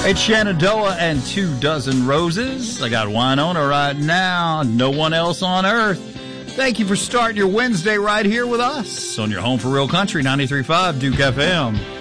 It's Shenandoah and 24 Roses. I got Winona right now. No one else on earth. Thank you for starting your Wednesday right here with us on your home for real country, 93.5 Duke FM.